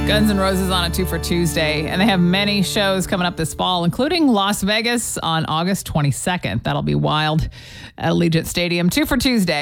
Guns N' Roses on a 2 for Tuesday, and they have many shows coming up this fall, including Las Vegas on August 22nd. That'll be wild at Allegiant Stadium. 2 for Tuesday.